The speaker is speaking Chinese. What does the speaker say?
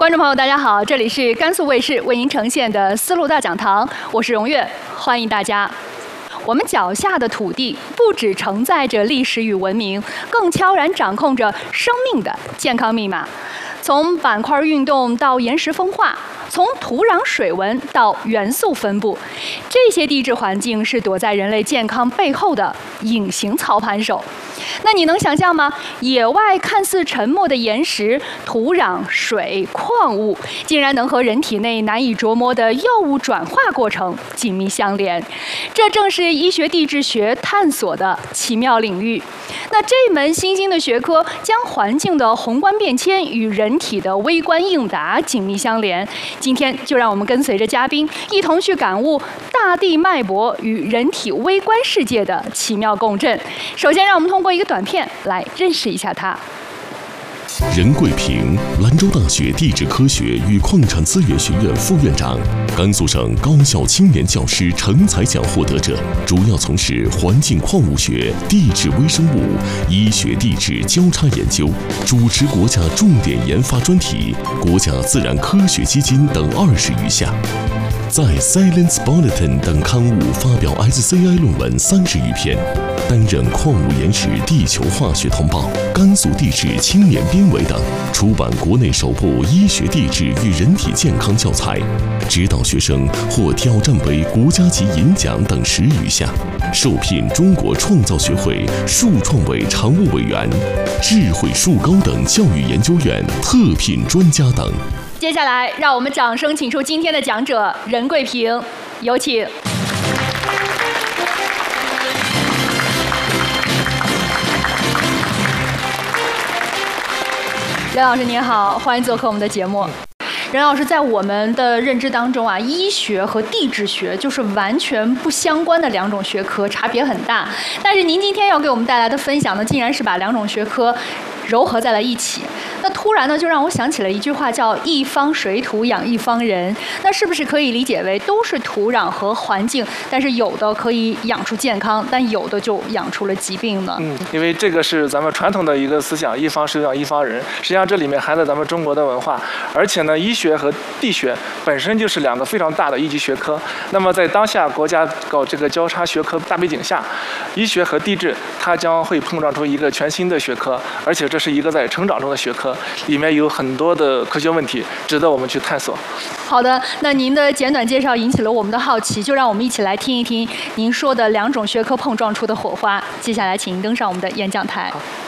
观众朋友，大家好，这里是甘肃卫视为您呈现的丝路大讲堂，我是荣月，欢迎大家。我们脚下的土地不只承载着历史与文明，更悄然掌控着生命的健康密码。从板块运动到岩石风化，从土壤水文到元素分布，这些地质环境是躲在人类健康背后的隐形操盘手。那你能想象吗？野外看似沉默的岩石、土壤、水、矿物，竟然能和人体内难以琢磨的药物转化过程紧密相连。这正是医学地质学探索的奇妙领域。那这门新兴的学科将环境的宏观变迁与人体的微观应答紧密相连。今天就让我们跟随着嘉宾一同去感悟大地脉搏与人体微观世界的奇妙共振。首先，让我们通过一个短片来认识一下它。 任贵平，兰州大学地质科学与矿产资源学院副院长，甘肃省高校青年教师成才奖获得者，主要从事环境矿物学、地质微生物、医学地质交叉研究，主持国家重点研发专题、国家自然科学基金等20余项。在 Science Bulletin 等刊物发表 SCI 论文30余篇，担任矿物岩石地球化学通报、甘肃地质青年编委等，出版国内首部医学地质与人体健康教材，指导学生获挑战为国家级银奖等10余项，受聘中国创造学会树创委常务委员、智慧树高等教育研究院特聘专家等。 接下来，让我们掌声请出今天的讲者任贵平，有请。任老师您好，欢迎做客我们的节目。任老师，在我们的认知当中啊，医学和地质学就是完全不相关的两种学科，差别很大。但是您今天要给我们带来的分享呢，竟然是把两种学科糅合在了一起。那突然呢，就让我想起了一句话，叫“一方水土养一方人”。那是不是可以理解为都是土壤和环境，但是有的可以养出健康，但有的就养出了疾病呢？ 因为这个是咱们传统的一个思想，“一方水土养一方人”。实际上这里面含了咱们中国的文化，而且呢，医学和地学本身就是两个非常大的一级学科。那么在当下国家搞这个交叉学科大背景下，医学和地质它将会碰撞出一个全新的学科，而且这是一个在成长中的学科，里面有很多的科学问题值得我们去探索。 好的，那您的简短介绍引起了我们的好奇，就让我们一起来听一听您说的两种学科碰撞出的火花。接下来请您登上我们的演讲台。好。